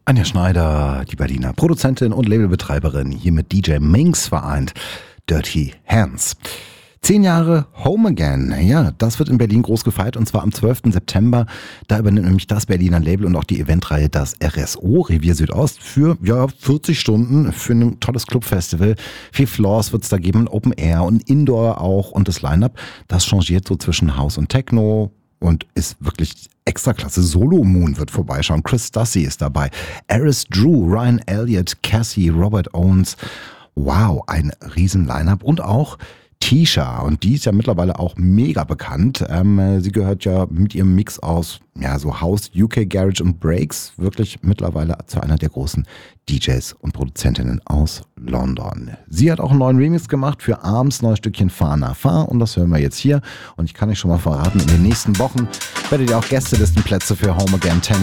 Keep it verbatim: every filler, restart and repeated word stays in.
Anja Schneider, die Berliner Produzentin und Labelbetreiberin, hier mit D J Minx vereint. Dirty Hands. Zehn Jahre Home Again. Ja, das wird in Berlin groß gefeiert und zwar am zwölften September. Da übernimmt nämlich das Berliner Label und auch die Eventreihe das R S O, Revier Südost, für ja vierzig Stunden für ein tolles Clubfestival. Vier Floors wird es da geben, Open Air und Indoor auch. Und das Line-Up, das changiert so zwischen House und Techno und ist wirklich extra klasse. Solo Moon wird vorbeischauen. Chris Stassi ist dabei. Aris Drew, Ryan Elliott, Cassie, Robert Owens. Wow, ein riesen Line-Up. Und auch Tisha, und die ist ja mittlerweile auch mega bekannt. Ähm, sie gehört ja mit ihrem Mix aus ja so House, U K Garage und Breaks wirklich mittlerweile zu einer der großen D Js und Produzentinnen aus London. Sie hat auch einen neuen Remix gemacht für Arms neues Stückchen Fana Fahr und das hören wir jetzt hier. Und ich kann euch schon mal verraten, in den nächsten Wochen werdet ihr auch Gästelistenplätze für Home Again zehn